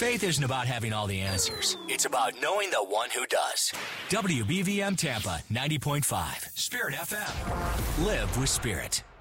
Faith isn't about having all the answers. It's about knowing the one who does. WBVM Tampa 90.5, Spirit FM. Live with Spirit.